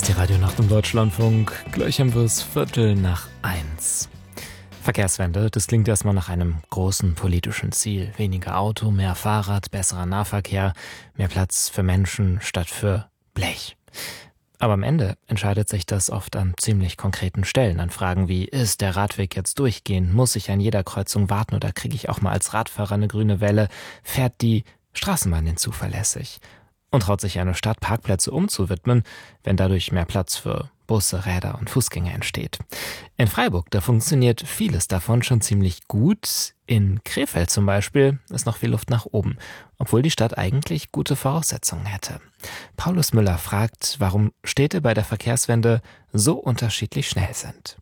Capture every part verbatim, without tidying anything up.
ist die Radionacht im Deutschlandfunk. Gleich haben wir es Viertel nach eins. Verkehrswende, das klingt erstmal nach einem großen politischen Ziel. Weniger Auto, mehr Fahrrad, besserer Nahverkehr, mehr Platz für Menschen statt für Blech. Aber am Ende entscheidet sich das oft an ziemlich konkreten Stellen, an Fragen wie, ist der Radweg jetzt durchgehend, muss ich an jeder Kreuzung warten oder kriege ich auch mal als Radfahrer eine grüne Welle, fährt die Straßenbahn denn zuverlässig? Und traut sich eine Stadt, Parkplätze umzuwidmen, wenn dadurch mehr Platz für Busse, Räder und Fußgänger entsteht. In Freiburg, da funktioniert vieles davon schon ziemlich gut. In Krefeld zum Beispiel ist noch viel Luft nach oben, obwohl die Stadt eigentlich gute Voraussetzungen hätte. Paulus Müller fragt, warum Städte bei der Verkehrswende so unterschiedlich schnell sind.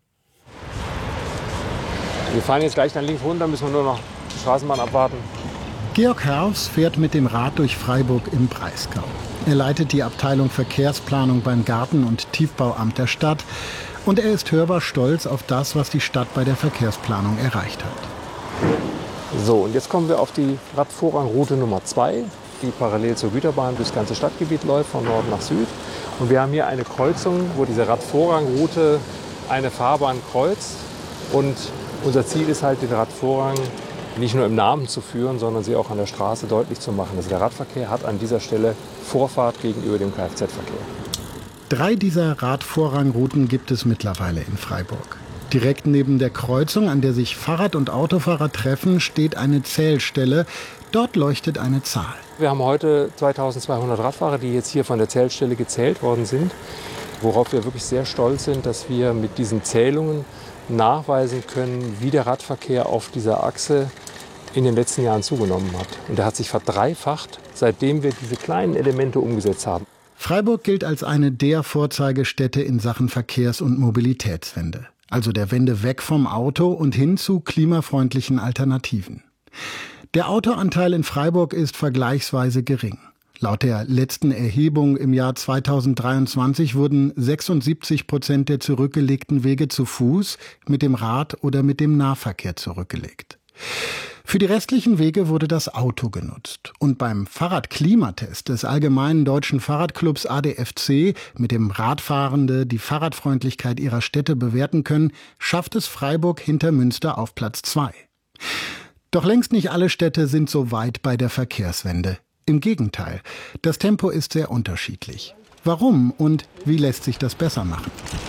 Wir fahren jetzt gleich nach links runter, müssen wir nur noch die Straßenbahn abwarten. Georg Herfs fährt mit dem Rad durch Freiburg im Breisgau. Er leitet die Abteilung Verkehrsplanung beim Garten- und Tiefbauamt der Stadt. Und er ist hörbar stolz auf das, was die Stadt bei der Verkehrsplanung erreicht hat. So, und jetzt kommen wir auf die Radvorrangroute Nummer zwei, die parallel zur Güterbahn durchs ganze Stadtgebiet läuft, von Norden nach Süd. Und wir haben hier eine Kreuzung, wo diese Radvorrangroute eine Fahrbahn kreuzt. Und unser Ziel ist halt, den Radvorrang nicht nur im Namen zu führen, sondern sie auch an der Straße deutlich zu machen. Also der Radverkehr hat an dieser Stelle Vorfahrt gegenüber dem Kfz-Verkehr. Drei dieser Radvorrangrouten gibt es mittlerweile in Freiburg. Direkt neben der Kreuzung, an der sich Fahrrad- und Autofahrer treffen, steht eine Zählstelle. Dort leuchtet eine Zahl. Wir haben heute zweitausendzweihundert Radfahrer, die jetzt hier von der Zählstelle gezählt worden sind. Worauf wir wirklich sehr stolz sind, dass wir mit diesen Zählungen nachweisen können, wie der Radverkehr auf dieser Achse in den letzten Jahren zugenommen hat. Und der hat sich verdreifacht, seitdem wir diese kleinen Elemente umgesetzt haben. Freiburg gilt als eine der Vorzeigestädte in Sachen Verkehrs- und Mobilitätswende. Also der Wende weg vom Auto und hin zu klimafreundlichen Alternativen. Der Autoanteil in Freiburg ist vergleichsweise gering. Laut der letzten Erhebung im Jahr zweitausenddreiundzwanzig wurden sechsundsiebzig Prozent der zurückgelegten Wege zu Fuß, mit dem Rad oder mit dem Nahverkehr zurückgelegt. Für die restlichen Wege wurde das Auto genutzt. Und beim Fahrradklimatest des Allgemeinen Deutschen Fahrradclubs A D F C, mit dem Radfahrende die Fahrradfreundlichkeit ihrer Städte bewerten können, schafft es Freiburg hinter Münster auf Platz zwei. Doch längst nicht alle Städte sind so weit bei der Verkehrswende. Im Gegenteil, das Tempo ist sehr unterschiedlich. Warum und wie lässt sich das besser machen?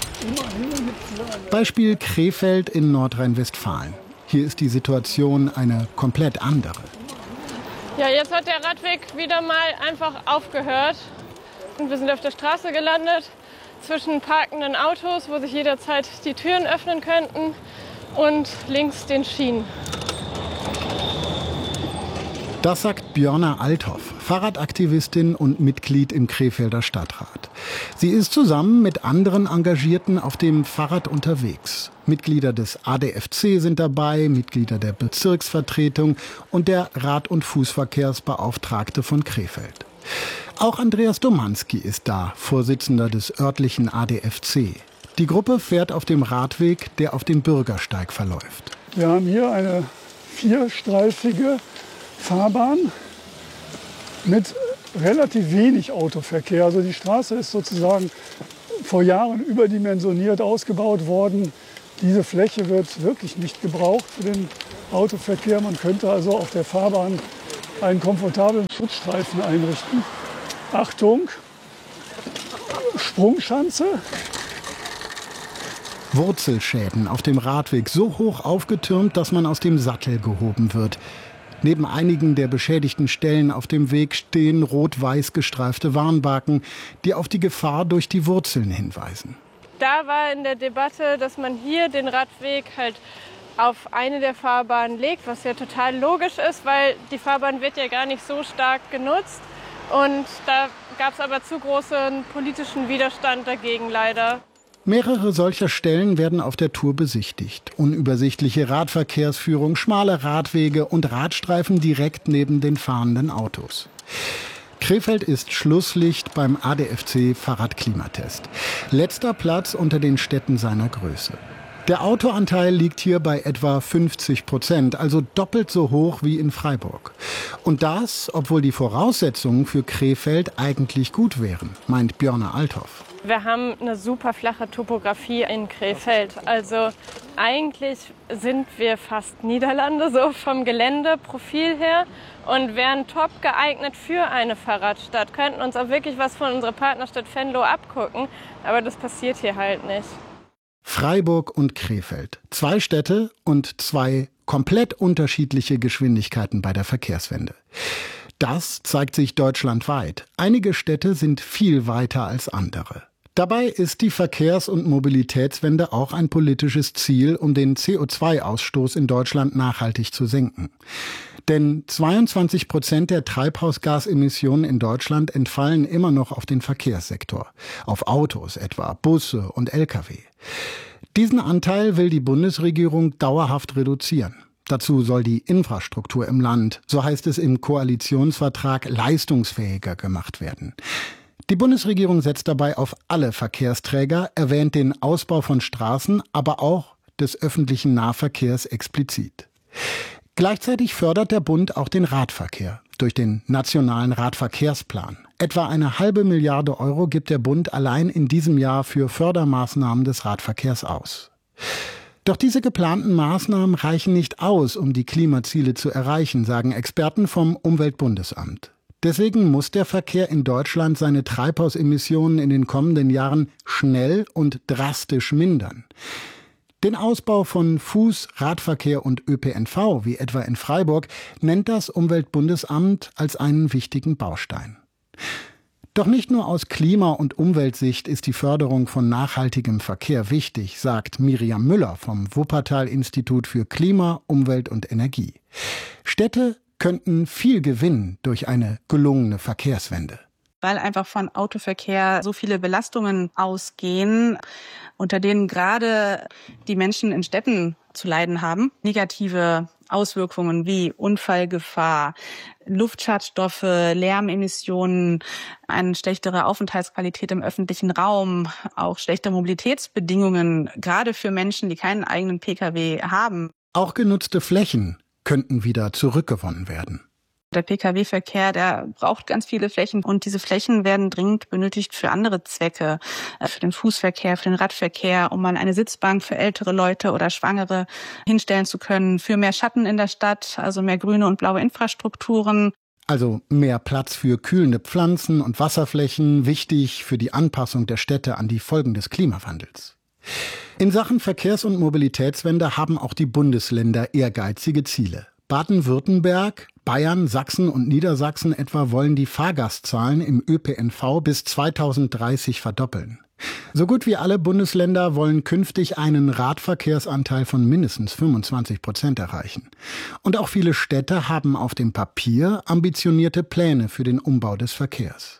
Beispiel Krefeld in Nordrhein-Westfalen. Hier ist die Situation eine komplett andere. Ja, jetzt hat der Radweg wieder mal einfach aufgehört. Und wir sind auf der Straße gelandet, zwischen parkenden Autos, wo sich jederzeit die Türen öffnen könnten, und links den Schienen. Das sagt Björna Althoff, Fahrradaktivistin und Mitglied im Krefelder Stadtrat. Sie ist zusammen mit anderen Engagierten auf dem Fahrrad unterwegs. Mitglieder des A D F C sind dabei, Mitglieder der Bezirksvertretung und der Rad- und Fußverkehrsbeauftragte von Krefeld. Auch Andreas Domanski ist da, Vorsitzender des örtlichen A D F C. Die Gruppe fährt auf dem Radweg, der auf dem Bürgersteig verläuft. Wir haben hier eine vierstreifige Fahrbahn mit relativ wenig Autoverkehr. Also die Straße ist sozusagen vor Jahren überdimensioniert ausgebaut worden. Diese Fläche wird wirklich nicht gebraucht für den Autoverkehr. Man könnte also auf der Fahrbahn einen komfortablen Schutzstreifen einrichten. Achtung, Sprungschanze. Wurzelschäden auf dem Radweg so hoch aufgetürmt, dass man aus dem Sattel gehoben wird. Neben einigen der beschädigten Stellen auf dem Weg stehen rot-weiß gestreifte Warnbalken, die auf die Gefahr durch die Wurzeln hinweisen. Da war in der Debatte, dass man hier den Radweg halt auf eine der Fahrbahnen legt, was ja total logisch ist, weil die Fahrbahn wird ja gar nicht so stark genutzt. Und da gab es aber zu großen politischen Widerstand dagegen leider. Mehrere solcher Stellen werden auf der Tour besichtigt. Unübersichtliche Radverkehrsführung, schmale Radwege und Radstreifen direkt neben den fahrenden Autos. Krefeld ist Schlusslicht beim A D F C Fahrradklimatest. Letzter Platz unter den Städten seiner Größe. Der Autoanteil liegt hier bei etwa fünfzig Prozent, also doppelt so hoch wie in Freiburg. Und das, obwohl die Voraussetzungen für Krefeld eigentlich gut wären, meint Björne Althoff. Wir haben eine super flache Topografie in Krefeld. Also eigentlich sind wir fast Niederlande, so vom Geländeprofil her. Und wären top geeignet für eine Fahrradstadt. Könnten uns auch wirklich was von unserer Partnerstadt Venlo abgucken. Aber das passiert hier halt nicht. Freiburg und Krefeld. Zwei Städte und zwei komplett unterschiedliche Geschwindigkeiten bei der Verkehrswende. Das zeigt sich deutschlandweit. Einige Städte sind viel weiter als andere. Dabei ist die Verkehrs- und Mobilitätswende auch ein politisches Ziel, um den C O zwei Ausstoß in Deutschland nachhaltig zu senken. Denn zweiundzwanzig Prozent der Treibhausgasemissionen in Deutschland entfallen immer noch auf den Verkehrssektor, auf Autos etwa, Busse und L K W. Diesen Anteil will die Bundesregierung dauerhaft reduzieren. Dazu soll die Infrastruktur im Land, so heißt es im Koalitionsvertrag, leistungsfähiger gemacht werden. Die Bundesregierung setzt dabei auf alle Verkehrsträger, erwähnt den Ausbau von Straßen, aber auch des öffentlichen Nahverkehrs explizit. Gleichzeitig fördert der Bund auch den Radverkehr durch den Nationalen Radverkehrsplan. Etwa eine halbe Milliarde Euro gibt der Bund allein in diesem Jahr für Fördermaßnahmen des Radverkehrs aus. Doch diese geplanten Maßnahmen reichen nicht aus, um die Klimaziele zu erreichen, sagen Experten vom Umweltbundesamt. Deswegen muss der Verkehr in Deutschland seine Treibhausemissionen in den kommenden Jahren schnell und drastisch mindern. Den Ausbau von Fuß-, Radverkehr und Ö P N V, wie etwa in Freiburg, nennt das Umweltbundesamt als einen wichtigen Baustein. Doch nicht nur aus Klima- und Umweltsicht ist die Förderung von nachhaltigem Verkehr wichtig, sagt Miriam Müller vom Wuppertal-Institut für Klima, Umwelt und Energie. Städte könnten viel gewinnen durch eine gelungene Verkehrswende. Weil einfach von Autoverkehr so viele Belastungen ausgehen, unter denen gerade die Menschen in Städten zu leiden haben. Negative Auswirkungen wie Unfallgefahr, Luftschadstoffe, Lärmemissionen, eine schlechtere Aufenthaltsqualität im öffentlichen Raum, auch schlechte Mobilitätsbedingungen, gerade für Menschen, die keinen eigenen Pkw haben. Auch genutzte Flächen könnten wieder zurückgewonnen werden. Der Pkw-Verkehr, der braucht ganz viele Flächen und diese Flächen werden dringend benötigt für andere Zwecke, für den Fußverkehr, für den Radverkehr, um mal eine Sitzbank für ältere Leute oder Schwangere hinstellen zu können, für mehr Schatten in der Stadt, also mehr grüne und blaue Infrastrukturen. Also mehr Platz für kühlende Pflanzen und Wasserflächen, wichtig für die Anpassung der Städte an die Folgen des Klimawandels. In Sachen Verkehrs- und Mobilitätswende haben auch die Bundesländer ehrgeizige Ziele. Baden-Württemberg, Bayern, Sachsen und Niedersachsen etwa wollen die Fahrgastzahlen im Ö P N V bis zweitausenddreißig verdoppeln. So gut wie alle Bundesländer wollen künftig einen Radverkehrsanteil von mindestens fünfundzwanzig Prozent erreichen. Und auch viele Städte haben auf dem Papier ambitionierte Pläne für den Umbau des Verkehrs.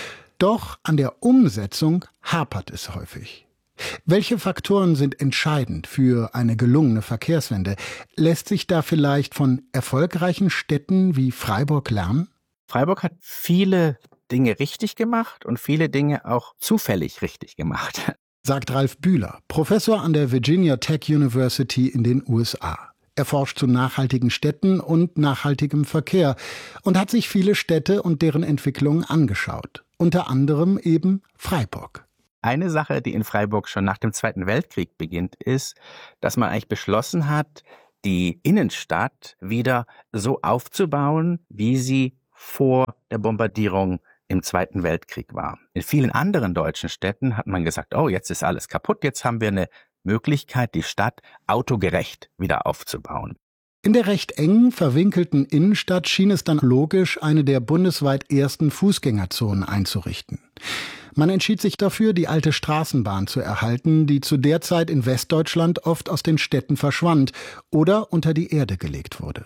Doch an der Umsetzung hapert es häufig. Welche Faktoren sind entscheidend für eine gelungene Verkehrswende? Lässt sich da vielleicht von erfolgreichen Städten wie Freiburg lernen? Freiburg hat viele Dinge richtig gemacht und viele Dinge auch zufällig richtig gemacht, sagt Ralf Bühler, Professor an der Virginia Tech University in den U S A. Er forscht zu nachhaltigen Städten und nachhaltigem Verkehr und hat sich viele Städte und deren Entwicklungen angeschaut. Unter anderem eben Freiburg. Eine Sache, die in Freiburg schon nach dem Zweiten Weltkrieg beginnt, ist, dass man eigentlich beschlossen hat, die Innenstadt wieder so aufzubauen, wie sie vor der Bombardierung im Zweiten Weltkrieg war. In vielen anderen deutschen Städten hat man gesagt, oh, jetzt ist alles kaputt, jetzt haben wir eine Möglichkeit, die Stadt autogerecht wieder aufzubauen. In der recht engen, verwinkelten Innenstadt schien es dann logisch, eine der bundesweit ersten Fußgängerzonen einzurichten. Man entschied sich dafür, die alte Straßenbahn zu erhalten, die zu der Zeit in Westdeutschland oft aus den Städten verschwand oder unter die Erde gelegt wurde.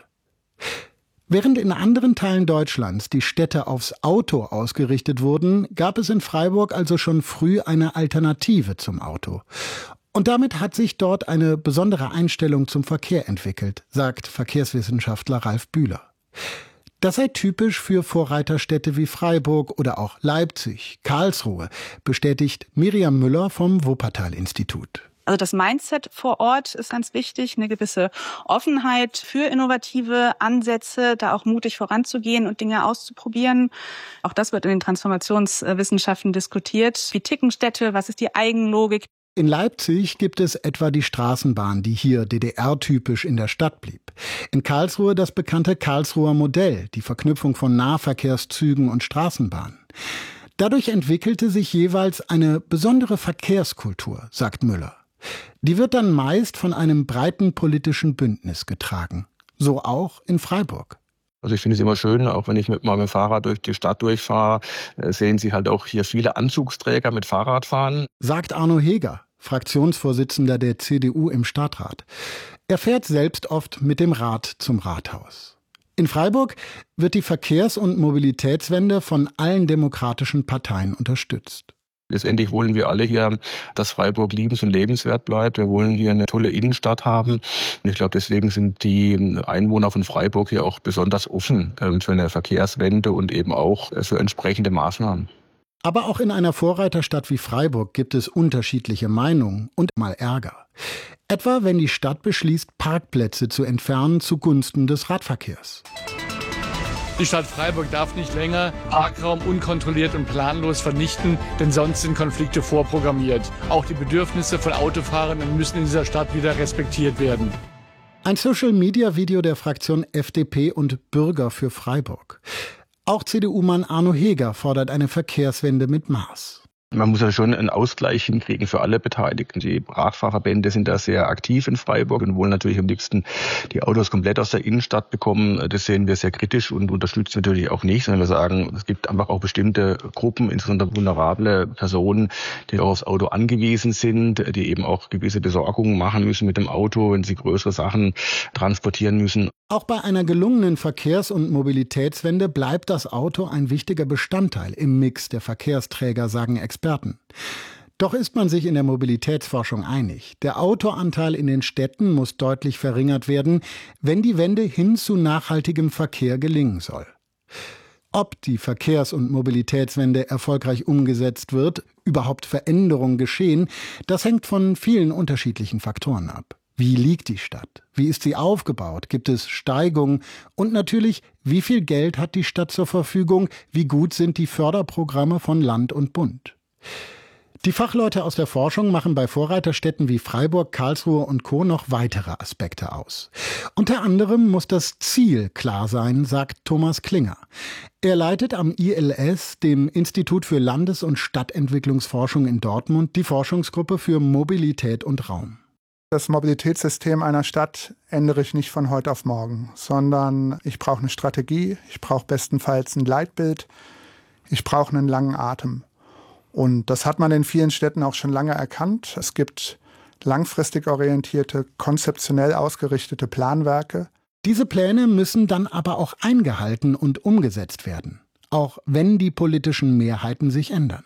Während in anderen Teilen Deutschlands die Städte aufs Auto ausgerichtet wurden, gab es in Freiburg also schon früh eine Alternative zum Auto. Und damit hat sich dort eine besondere Einstellung zum Verkehr entwickelt, sagt Verkehrswissenschaftler Ralf Bühler. Das sei typisch für Vorreiterstädte wie Freiburg oder auch Leipzig, Karlsruhe, bestätigt Miriam Müller vom Wuppertal-Institut. Also das Mindset vor Ort ist ganz wichtig, eine gewisse Offenheit für innovative Ansätze, da auch mutig voranzugehen und Dinge auszuprobieren. Auch das wird in den Transformationswissenschaften diskutiert. Wie ticken Städte? Was ist die Eigenlogik? In Leipzig gibt es etwa die Straßenbahn, die hier D D R-typisch in der Stadt blieb. In Karlsruhe das bekannte Karlsruher Modell, die Verknüpfung von Nahverkehrszügen und Straßenbahnen. Dadurch entwickelte sich jeweils eine besondere Verkehrskultur, sagt Müller. Die wird dann meist von einem breiten politischen Bündnis getragen. So auch in Freiburg. Also ich finde es immer schön, auch wenn ich mit meinem Fahrrad durch die Stadt durchfahre, sehen Sie halt auch hier viele Anzugsträger mit Fahrrad fahren. Sagt Arno Heger, Fraktionsvorsitzender der C D U im Stadtrat. Er fährt selbst oft mit dem Rad zum Rathaus. In Freiburg wird die Verkehrs- und Mobilitätswende von allen demokratischen Parteien unterstützt. Letztendlich wollen wir alle hier, dass Freiburg liebens- und lebenswert bleibt. Wir wollen hier eine tolle Innenstadt haben. Und ich glaube, deswegen sind die Einwohner von Freiburg hier auch besonders offen für eine Verkehrswende und eben auch für entsprechende Maßnahmen. Aber auch in einer Vorreiterstadt wie Freiburg gibt es unterschiedliche Meinungen und mal Ärger. Etwa wenn die Stadt beschließt, Parkplätze zu entfernen zugunsten des Radverkehrs. Die Stadt Freiburg darf nicht länger Parkraum unkontrolliert und planlos vernichten, denn sonst sind Konflikte vorprogrammiert. Auch die Bedürfnisse von Autofahrenden müssen in dieser Stadt wieder respektiert werden. Ein Social-Media-Video der Fraktion F D P und Bürger für Freiburg. Auch C D U-Mann Arno Heger fordert eine Verkehrswende mit Maß. Man muss ja schon einen Ausgleich hinkriegen für alle Beteiligten. Die Radfahrverbände sind da sehr aktiv in Freiburg und wollen natürlich am liebsten die Autos komplett aus der Innenstadt bekommen. Das sehen wir sehr kritisch und unterstützen natürlich auch nicht, sondern wir sagen, es gibt einfach auch bestimmte Gruppen, insbesondere vulnerable Personen, die auch aufs Auto angewiesen sind, die eben auch gewisse Besorgungen machen müssen mit dem Auto, wenn sie größere Sachen transportieren müssen. Auch bei einer gelungenen Verkehrs- und Mobilitätswende bleibt das Auto ein wichtiger Bestandteil im Mix der Verkehrsträger, sagen Experten. Doch ist man sich in der Mobilitätsforschung einig. Der Autoanteil in den Städten muss deutlich verringert werden, wenn die Wende hin zu nachhaltigem Verkehr gelingen soll. Ob die Verkehrs- und Mobilitätswende erfolgreich umgesetzt wird, überhaupt Veränderungen geschehen, das hängt von vielen unterschiedlichen Faktoren ab. Wie liegt die Stadt? Wie ist sie aufgebaut? Gibt es Steigungen? Und natürlich, wie viel Geld hat die Stadt zur Verfügung? Wie gut sind die Förderprogramme von Land und Bund? Die Fachleute aus der Forschung machen bei Vorreiterstädten wie Freiburg, Karlsruhe und Co. noch weitere Aspekte aus. Unter anderem muss das Ziel klar sein, sagt Thomas Klinger. Er leitet am I L S, dem Institut für Landes- und Stadtentwicklungsforschung in Dortmund, die Forschungsgruppe für Mobilität und Raum. Das Mobilitätssystem einer Stadt ändere ich nicht von heute auf morgen, sondern ich brauche eine Strategie, ich brauche bestenfalls ein Leitbild, ich brauche einen langen Atem. Und das hat man in vielen Städten auch schon lange erkannt. Es gibt langfristig orientierte, konzeptionell ausgerichtete Planwerke. Diese Pläne müssen dann aber auch eingehalten und umgesetzt werden, auch wenn die politischen Mehrheiten sich ändern.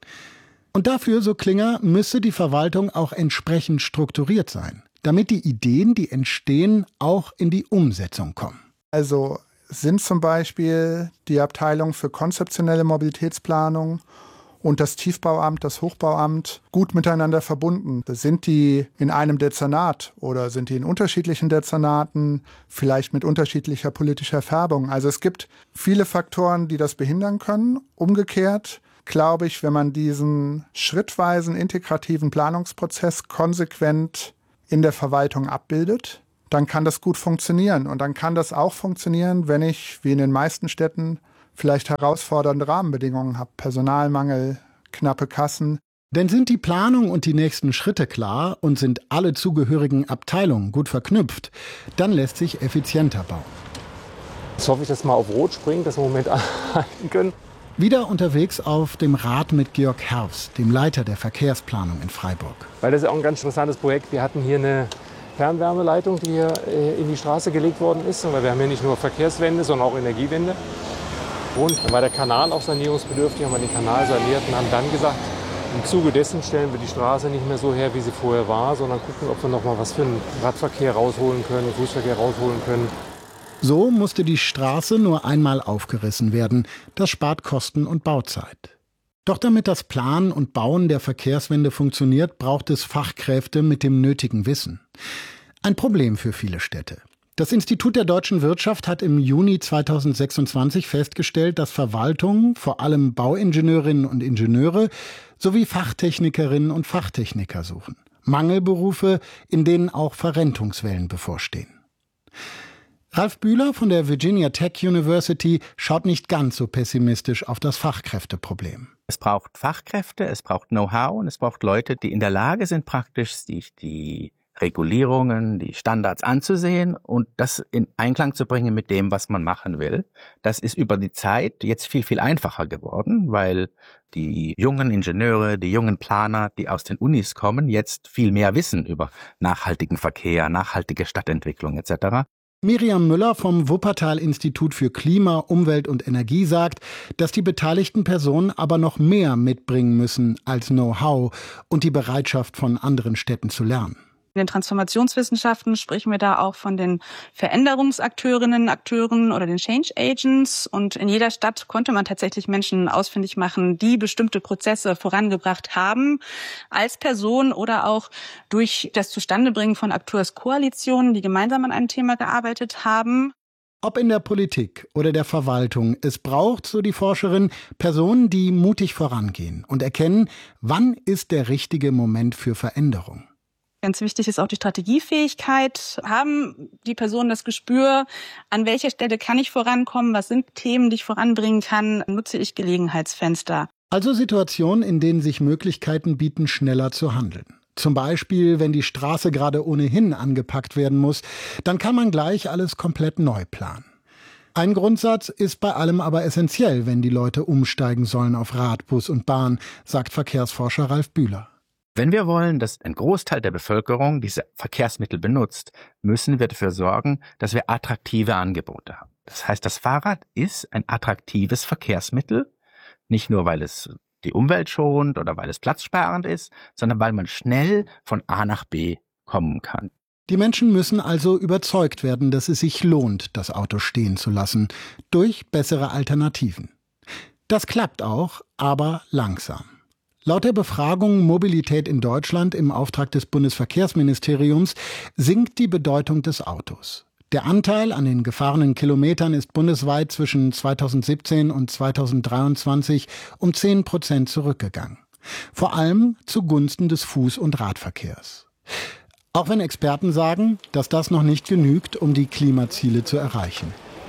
Und dafür, so Klinger, müsse die Verwaltung auch entsprechend strukturiert sein, damit die Ideen, die entstehen, auch in die Umsetzung kommen. Also sind zum Beispiel die Abteilung für konzeptionelle Mobilitätsplanung und das Tiefbauamt, das Hochbauamt gut miteinander verbunden? Sind die in einem Dezernat oder sind die in unterschiedlichen Dezernaten, vielleicht mit unterschiedlicher politischer Färbung? Also es gibt viele Faktoren, die das behindern können. Umgekehrt glaube ich, wenn man diesen schrittweisen integrativen Planungsprozess konsequent in der Verwaltung abbildet, dann kann das gut funktionieren. Und dann kann das auch funktionieren, wenn ich, wie in den meisten Städten, vielleicht herausfordernde Rahmenbedingungen habe. Personalmangel, knappe Kassen. Denn sind die Planung und die nächsten Schritte klar und sind alle zugehörigen Abteilungen gut verknüpft, dann lässt sich effizienter bauen. Jetzt hoffe ich, dass wir auf Rot springen, dass wir im Moment anhalten können. Wieder unterwegs auf dem Rad mit Georg Herfs, dem Leiter der Verkehrsplanung in Freiburg. Weil das ist auch ein ganz interessantes Projekt. Wir hatten hier eine Fernwärmeleitung, die hier in die Straße gelegt worden ist. Weil wir haben hier nicht nur Verkehrswende, sondern auch Energiewende. Und dann war der Kanal auch sanierungsbedürftig, haben wir den Kanal saniert und haben dann gesagt, im Zuge dessen stellen wir die Straße nicht mehr so her, wie sie vorher war, sondern gucken, ob wir noch mal was für den Radverkehr rausholen können, Fußverkehr rausholen können. So musste die Straße nur einmal aufgerissen werden. Das spart Kosten und Bauzeit. Doch damit das Planen und Bauen der Verkehrswende funktioniert, braucht es Fachkräfte mit dem nötigen Wissen. Ein Problem für viele Städte. Das Institut der deutschen Wirtschaft hat im Juni zweitausendsechsundzwanzig festgestellt, dass Verwaltungen, vor allem Bauingenieurinnen und Ingenieure, sowie Fachtechnikerinnen und Fachtechniker suchen. Mangelberufe, in denen auch Verrentungswellen bevorstehen. Ralf Bühler von der Virginia Tech University schaut nicht ganz so pessimistisch auf das Fachkräfteproblem. Es braucht Fachkräfte, es braucht Know-how und es braucht Leute, die in der Lage sind, praktisch sich die Regulierungen, die Standards anzusehen und das in Einklang zu bringen mit dem, was man machen will. Das ist über die Zeit jetzt viel, viel einfacher geworden, weil die jungen Ingenieure, die jungen Planer, die aus den Unis kommen, jetzt viel mehr wissen über nachhaltigen Verkehr, nachhaltige Stadtentwicklung et cetera. Miriam Müller vom Wuppertal-Institut für Klima, Umwelt und Energie sagt, dass die beteiligten Personen aber noch mehr mitbringen müssen als Know-how und die Bereitschaft von anderen Städten zu lernen. In den Transformationswissenschaften sprechen wir da auch von den Veränderungsakteurinnen, Akteuren oder den Change Agents. Und in jeder Stadt konnte man tatsächlich Menschen ausfindig machen, die bestimmte Prozesse vorangebracht haben, als Person oder auch durch das Zustandebringen von Akteurskoalitionen, die gemeinsam an einem Thema gearbeitet haben. Ob in der Politik oder der Verwaltung, es braucht, so die Forscherin, Personen, die mutig vorangehen und erkennen, wann ist der richtige Moment für Veränderung. Ganz wichtig ist auch die Strategiefähigkeit. Haben die Personen das Gespür, an welcher Stelle kann ich vorankommen, was sind Themen, die ich voranbringen kann, nutze ich Gelegenheitsfenster. Also Situationen, in denen sich Möglichkeiten bieten, schneller zu handeln. Zum Beispiel, wenn die Straße gerade ohnehin angepackt werden muss, dann kann man gleich alles komplett neu planen. Ein Grundsatz ist bei allem aber essentiell, wenn die Leute umsteigen sollen auf Rad, Bus und Bahn, sagt Verkehrsforscher Ralf Bühler. Wenn wir wollen, dass ein Großteil der Bevölkerung diese Verkehrsmittel benutzt, müssen wir dafür sorgen, dass wir attraktive Angebote haben. Das heißt, das Fahrrad ist ein attraktives Verkehrsmittel, nicht nur, weil es die Umwelt schont oder weil es platzsparend ist, sondern weil man schnell von A nach B kommen kann. Die Menschen müssen also überzeugt werden, dass es sich lohnt, das Auto stehen zu lassen, durch bessere Alternativen. Das klappt auch, aber langsam. Laut der Befragung Mobilität in Deutschland im Auftrag des Bundesverkehrsministeriums sinkt die Bedeutung des Autos. Der Anteil an den gefahrenen Kilometern ist bundesweit zwischen zweitausendsiebzehn und zweitausenddreiundzwanzig um zehn Prozent zurückgegangen. Vor allem zugunsten des Fuß- und Radverkehrs. Auch wenn Experten sagen, dass das noch nicht genügt, um die Klimaziele zu erreichen.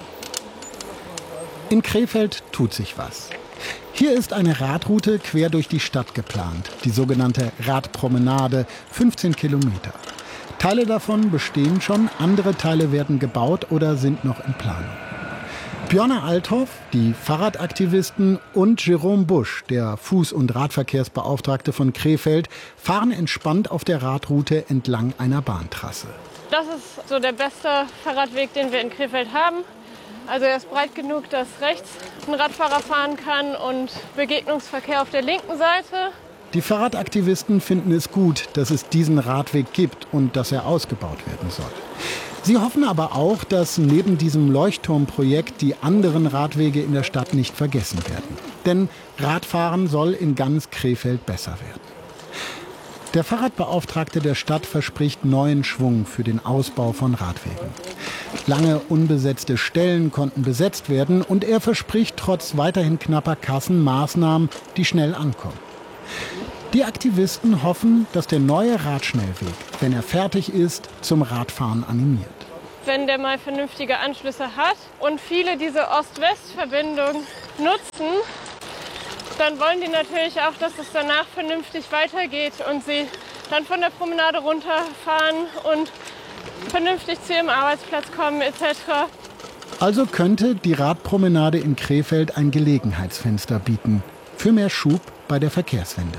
In Krefeld tut sich was. Hier ist eine Radroute quer durch die Stadt geplant, die sogenannte Radpromenade, fünfzehn Kilometer. Teile davon bestehen schon, andere Teile werden gebaut oder sind noch in Planung. Björna Althoff, die Fahrradaktivisten, und Jerome Busch, der Fuß- und Radverkehrsbeauftragte von Krefeld, fahren entspannt auf der Radroute entlang einer Bahntrasse. Das ist so der beste Fahrradweg, den wir in Krefeld haben. Also er ist breit genug, dass rechts ein Radfahrer fahren kann und Begegnungsverkehr auf der linken Seite. Die Fahrradaktivisten finden es gut, dass es diesen Radweg gibt und dass er ausgebaut werden soll. Sie hoffen aber auch, dass neben diesem Leuchtturmprojekt die anderen Radwege in der Stadt nicht vergessen werden. Denn Radfahren soll in ganz Krefeld besser werden. Der Fahrradbeauftragte der Stadt verspricht neuen Schwung für den Ausbau von Radwegen. Lange unbesetzte Stellen konnten besetzt werden und er verspricht trotz weiterhin knapper Kassen Maßnahmen, die schnell ankommen. Die Aktivisten hoffen, dass der neue Radschnellweg, wenn er fertig ist, zum Radfahren animiert. Wenn der mal vernünftige Anschlüsse hat und viele diese Ost-West-Verbindung nutzen, dann wollen die natürlich auch, dass es danach vernünftig weitergeht und sie dann von der Promenade runterfahren und vernünftig zu ihrem Arbeitsplatz kommen et cetera. Also könnte die Radpromenade in Krefeld ein Gelegenheitsfenster bieten für mehr Schub bei der Verkehrswende.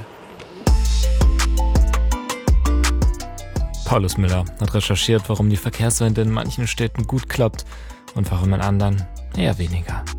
Paulus Müller hat recherchiert, warum die Verkehrswende in manchen Städten gut klappt und warum in anderen eher weniger.